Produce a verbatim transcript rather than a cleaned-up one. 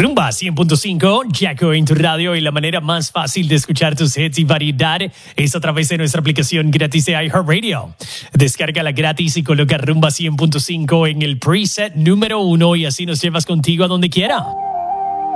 Rumba cien punto cinco, Jacko en tu radio, y la manera más fácil de escuchar tus hits y variedad es a través de nuestra aplicación gratis de iHeartRadio. Descárgala gratis y coloca Rumba cien punto cinco en el preset número uno y así nos llevas contigo a donde quiera.